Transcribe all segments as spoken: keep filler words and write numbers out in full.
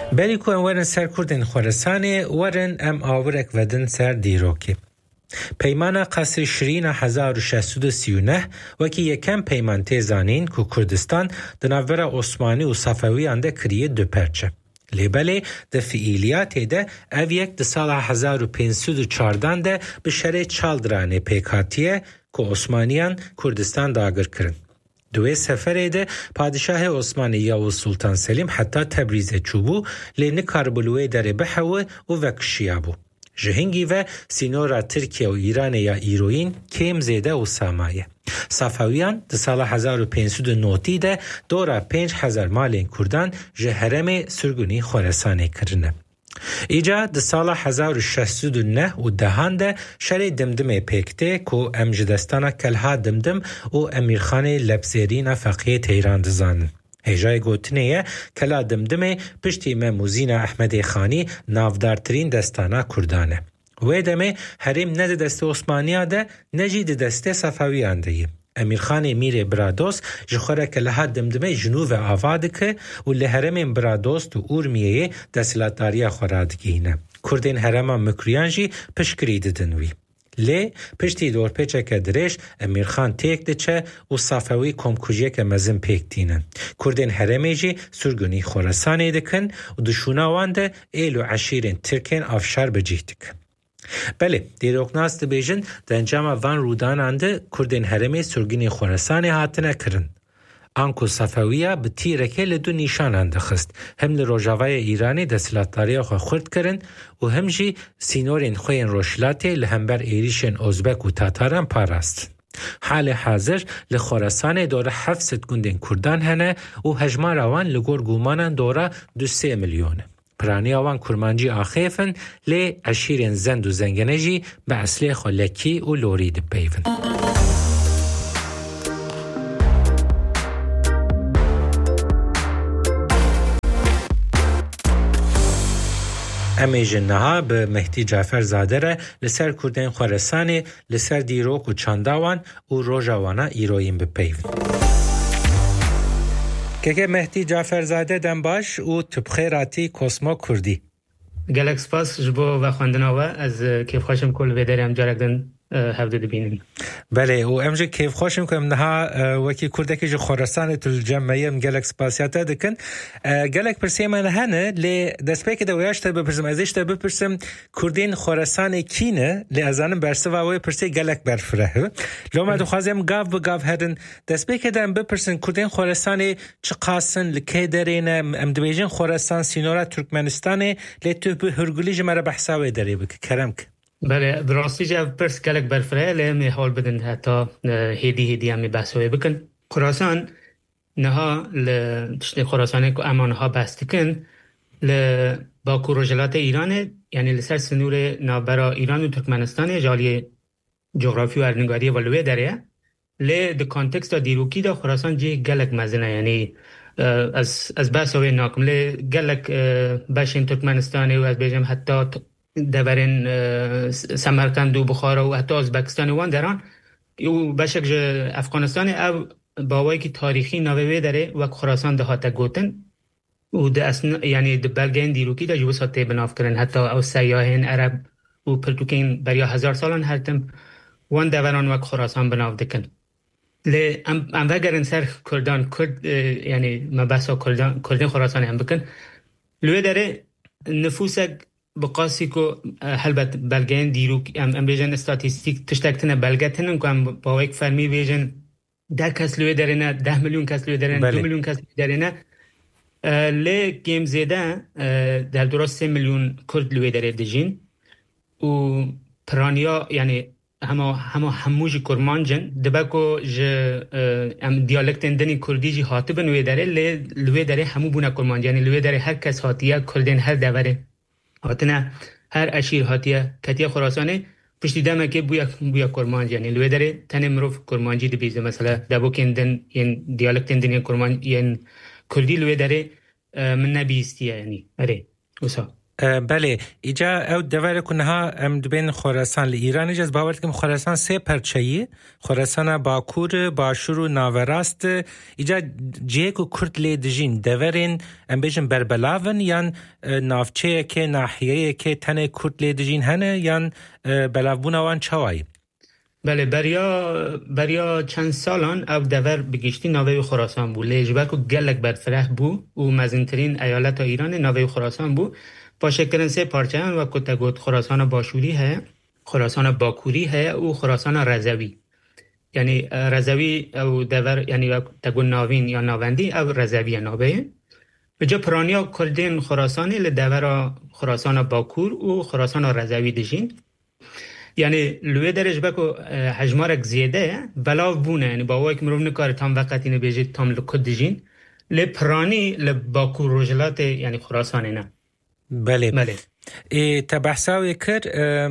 بلی که ورن سر کردن خراسانی ورن ام آورک ودن سر دیروکی. پیمان قصر شرین هزار و ششصد و سی و نه وکی یکم پیمان تیزانین که کردستان دناور عثمانی و صفوی انده کریه دو پرچه. لیبله ده فعالیت ده او یک ده سال هزار و پانصد و چهارده ده به شرع چالدرانه پیکاتیه که عثمانیان کردستان داگر کرن. دوی سفره ده پادشاه عثمانی یاوز سلطان سلیم حتی تبریز چوبو لینه کاربلوه داره بحوه و وکشیابو. جهنگی و سینورا ترکیه و ایران یا ایروین کم زیده و سامایه. صفویان ده سال هزار و پانصد و نه ده دورا پنج هزار مالین کردان جهرم سرگونی خراسانی کرنه. ایجا ده سال هزار و ششصد و نه و دهان ده شر دمدم پیکته که امجدستان کلها دمدم و امیرخان لبزیرین فقیه تیران دزانن. هجای گوتنیه کلا دمدمه پشتی موزین احمد خانی نافدارترین دستانه کردانه. و دمه حریم نه دست عثمانیه ده نجی دست صفویان ده. امیرخان میر برادوس جخوره کلها دمدمه جنوب آواده که و لحرم برادوس تو اورمیه دستلاتداری خورادگینه. کردین حرم مکریانجی پشکری ددنوی. لی پشتی دور پیچه که درش امیرخان تیک دچه و صفوی کمکوجیه که مزم پیک دینن. کردین حرمی جی سرگونی خراسانی دکن و دشوناوان ده ایل و عشیرین ترکین افشار بجیه دکن. بله، دیروکناس ده بیجن ده انجام وان رودان انده کردین حرمی سرگونی خراسانی هاتنه کرن. آنکو صفویه به تیرکه لدو نیشان اندخست. هم لروجاوای ایرانی دستلاتداری خو خورد کرن و هم جی سینورین خوین روشلاتی لهمبر ایریشن ازبک و تاتاران پاراست. حال حاضر لخراسان دوره هفتصد گوندین کردان هنه و هجمار آوان لگور گومانان دوره دو سه میلیونه. پرانی آوان کرمانجی آخیفن لی عشیرین زند و زنگنجی به اصلی خلکی و لورید بیون. امیجن نها به مهدی جعفر زاده را لسر کردین خراسانی لسر دیروک و چانداوان و روژاوانا ایروین بپیون. که که مهدی جعفر زاده دم باش و تبخیراتی کسمو کردی. گلک سپاس جبو و خواندناوه از کیف خوشم کل ویداری هم جارکدن هفته دبینیم. بله و امجا کیف خوشم کنم نها وکی کرده که جو خراسان تل جمعیم گلک سپاسیاتا دکن. گلک پرسی من هنه لی دست پیک دویاش تا بپرسم ازش تا بپرسم کردین خراسان کینه لی ازانم برسه و اوی پرسی گلک برفره. لو ما دو خوازیم گاف بگاف هدن دست پیک دارم بپرسن کردین خراسان چه قاسن لکی دارینه ام دبیجن خراسان سینورا ترکمنستانه لی تو به هرگولی جمعه بحثاوی داری بک کرم که. بله درستی جا پرس کلک برفره لی می حال بدن حتی هیدی هیدی همی بحثوی بکن. خراسان نها لتشتی خراسانه که امانها بستی کن ل با کوروجلات ایرانه یعنی لسر سنور نابرا ایران و ترکمنستان جالی جغرافی و ارنگاری ولوی داره لی ده کانتکست دیروکی ده خراسان جی گلک مزنه یعنی از از بحثوی ناکم لی گلک باشین ترکمنستانی و از بیجم حتی دورین سمرقند و بخارا و حتی ازبکستان وان دران و بشک افغانستان او باوایی که تاریخی نووی داره و خراسان ده هاته گوتن و ده اصن یعنی ده بلگین دیروکی ده جو ساته بناف کرن حتی او سیاهین عرب و پرتوکین بریا هزار سالان هرتم وان دوران و خراسان بناف دکن لی ام ام وگرن سر کردان کرد یعنی مبحثا کردان کردین خراسانی هم بکن لوی داره نفوسک بقاسی که هلبت بلگین دیروک ام ام بیجن استاتیستیک تشتکتنه بلگتنن که ام با یک فرمی بیجن ده کس لوی درینه ده میلیون کس لوی درینه دو میلیون کس لوی درینه لی گیم زیده در درست سه میلیون کرد لوی داره دجین و پرانیا یعنی همه همه هموج کرمانجن دبکو ج ام دیالکتن دنی کردی جی هاته بنوی داره لی لوی داره همو بونه کرمانج یعنی لوی داره هر کس هاتیه کردین هر دوره هاتنه هر اشیر هاتیه کتیه خراسانه پشتی دمه که بویا بویا کرمانج یعنی لوی داره تنه مروف کرمانجی دی بیزه مثلا دبو کندن ین دیالکتن دنی کرمانج ین کردی لوی داره من نبیستیه یعنی اره وسا بله ایجا او دوره کنها ام دبین خراسان ل ایران ایجاز باور کم خراسان سه پرچه‌ای خراسان باکور باشور و ناوراست ایجا جیک و کرد لی دجین دورین ام بیشن بربلاون یان نافچه که ناحیه که تن کرد لی دجین هنه یان بلاوون وان چوای. بله بریا بریا چند سالان او دور بگشتی ناوی خراسان بود لیجبک و گلک برفرح بود و مزینترین ایالت ایران ناوی خراسان بود با شکلن سه پارچه هم و کتگوت خراسان باشوری ہے خراسان باکوری ہے و خراسان رضوی یعنی رضوی او دور یعنی تگو ناوین یا ناوندی او رضوی ناوی بجا پرانیا کردین خراسانی لدور خراسان باکور و خراسان رضوی دجین یعنی لوی درش بکو حجمارک زیاده بلاو بونه یعنی با وای که مروف نکاره تام وقتی نبیجید تام لکد دجین لپرانی لباکور رجلات یعنی خراسانی نه بله بله ای تبحثاوی کر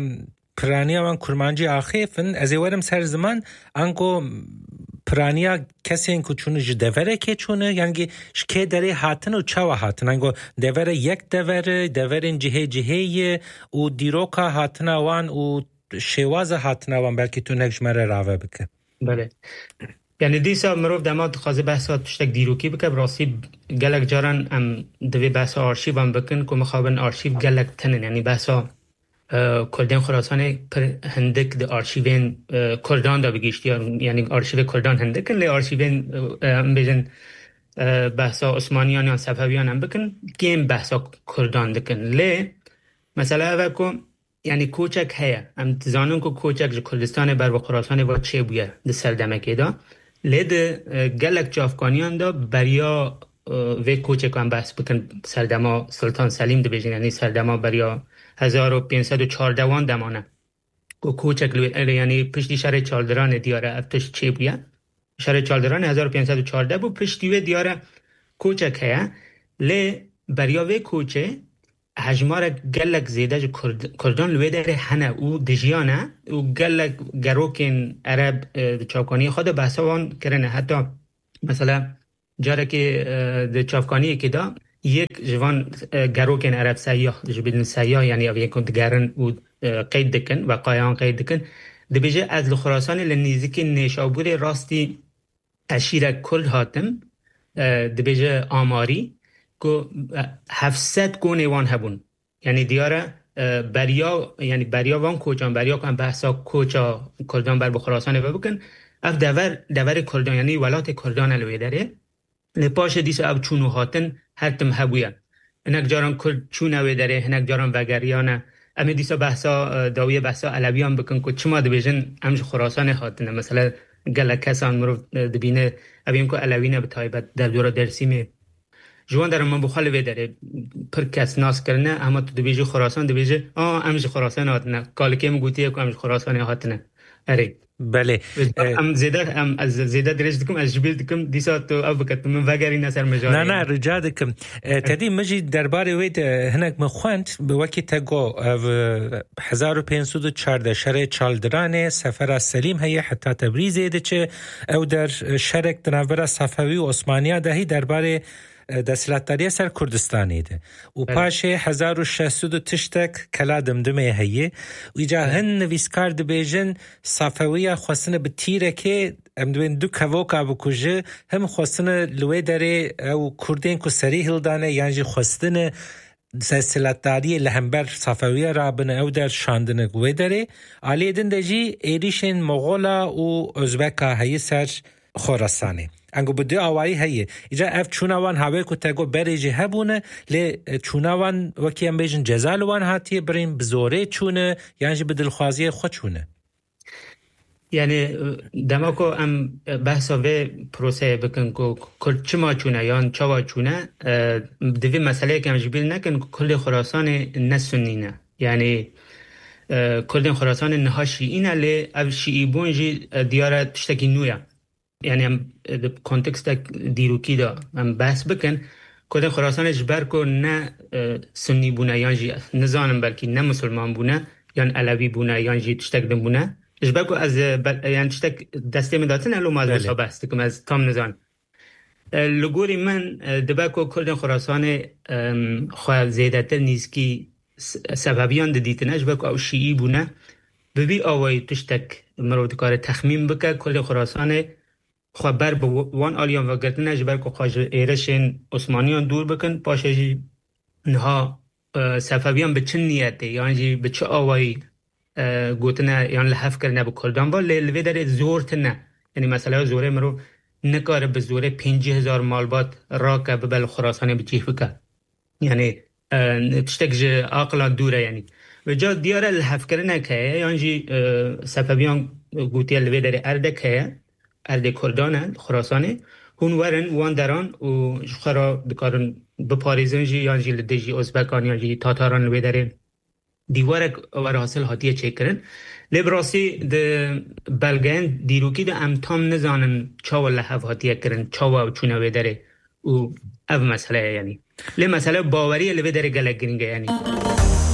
پرانیا وان کرمانجی آخیفن از ایورم سر زمان انگو پرانیا کسی انکو چونه جدوره که چونه یعنی شکه داره هاتن و چاوا هاتن انگو دوره یک دوره دوره جهه جهه و دیروکا هاتن وان و شواز هاتن وان بلکه تو نکش مره راوه بکه بله یعنی دیسا مروف دماد خوازه بحثات پشتک دیروکی بکه براستی گلک جارن ام دوی بحثا آرشیو هم بکن که مخابن آرشیو گلک تنن یعنی بحثا کردین خراسان پر هندک ده آرشیوین کردان دا بگیشتی یعنی آرشیو کردان هندکن لی آرشیوین ام بیجن بحثا عثمانیان یا صفویان هم بکن گیم بحثا کردان دکن لی مثلا اوه که یعنی کوچک هیا ام تزانون که کوچک جو کردستان بر و خراسان و چه بویه ده سردمکه دا لید گلک جافکانیان دا بریا و کوچک هم بحث بکن سردما سلطان سلیم ده بیجن یعنی سردما بریا هزار و پینصد و چهارده وان دمانه که کوچک یعنی پشتی شهر چالدران دیاره افتش چه بویه شهر چالدران هزار و پینصد و چهارده بو پشتی و دیاره کوچک هیا لی بریا و کوچه حجمار گلک زیده جو کردان لوی داره هنه او دجیانه او گلک گروکین عرب چاپکانی خود بحثا وان کرنه حتی مثلا جاره که ده چاپکانی که دا یک جوان گروکین عرب سیاه جو بدون سیاه یعنی او یکون دگرن او قید دکن و قایان قید دکن ده بیجه از لخراسان لنیزی نیشابور راستی اشیر کرد هاتم ده بیجه آماری که هفتصد گونه وان هبون یعنی دیاره بریا یعنی بریا وان کوچان بریا کن بحثا کوچا کردان بر بخراسان بکن اف دور دور کردان یعنی ولات کردان الوی داره لپاش دیس اب چونو هاتن هر تم هبویا هنک جاران کرد چونه وی داره هنک جاران وگریانه امی دیسا بحثا داوی بحثا علویان بکن که چما دبیجن امش خراسان هاتنه مثلا گله کسان مروف دبینه اویم که علوینه به تایبت در دورا درسیمه جوان در من بخال وی داره پر کس ناس کرنه اما تو دبیجی خراسان دبیجی آه امش خراسان هاتنه کالکی هم گوتیه که امش خراسان هاتنه اره بله ام زیده ام از زیده درج دکم از جبیل دکم دیسا تو او بکت من وگری نسر مجاری نه نه رجا دکم تدی مجی درباره وید هنک مخوند به وکی تگو هزار و پینصد و چهارده شهر چالدران سفر سلیم هی حتی تبریز ایده چه او در شرک دنابرا صفوی و عثمانیا دهی درباره دستلاتداری سر کردستانی ده و پاشه هزار و ششصد و تشتک کلا دمدمه هیه و ایجا هن نویسکار دبیجن صفویه خواستن به تیره که امدوین دو کووکا بکوژه هم خواستن لوی داره او کردین که سری هلدانه یعنی خواستن دستلاتداری لهمبر صفویه رابنه او در شاندنه گوی داره آلی دن دجی ایریشن مغولا و ازبکا هیه سر خراسانه انگو بده آوایی هیه ایجا اف چوناوان هاوی که تگو بریجی هبونه لی چوناوان وکی هم بیجن جزالوان هاتیه برین بزوره چونه یعنی بدلخوازی خود چونه یعنی دماکو ام بحثا وی پروسه بکن که کل چما چونه یا چوا چونه دوی مسئله که هم جبیل نکن که کل خراسان نسنینه یعنی کل خراسان نها شیعینه لی او شیعی بونجی دیاره تشتکی نویا یعنی هم کنتکست دیروکی دا هم بحث بکن کدن خراسان جبر کو نه سنی بونه یعنی نزانم بلکه نه مسلمان بونه یعنی علوی بونه یعنی تشتک دم بونه جبر کو از یعنی تشتک دسته مداتن الو مازه صحبه است که از تام نزان لگوری من دبا کو کدن خراسان خواه زیده تر نیز که سببیان دیتنش بک او شیعی بونه ببی آوای تشتک مرود کار تخمین بکه کل خراسان خبر به وان آلیان و گرتنش بر که خواهش ایرشین عثمانیان دور بکن پاشه جی نها صفویان به چه نیته یعنی جی به چه آوای گوتنه یعنی لحف کرنه به کلدان با لیلوی داره زورت نه یعنی مثلا زوره مرو نکاره به زوره پینجی هزار مالبات را که به بل خراسانه بچیه بکه یعنی تشتک جه عقلا دوره یعنی و جا دیاره لحف کرنه که یعنی جی صفویان گوتیه لیلوی داره ارده که ارده کلدانه خراسانه هون ورن وان دران و خرا دکارن بپاریزن جی یعنی جی لده جی ازبکان یعنی جی تاتاران لیلوی داره دیوارک ور حاصل هاتیه چک کرن لبراسی ده بلگن دیروکی ده امتام نزانن چاو لحف هاتیه کرن چاو چونه وی داره و او مسئله یعنی لی مسئله باوری لی وی داره گلک گرینگه یعنی